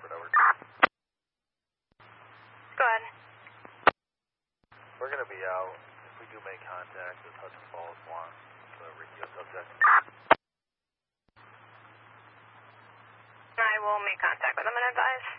Hartford, over. Go ahead. We're going to be out. If we do make contact with Hudson Falls, want the radio subject. I will make contact with them and advise.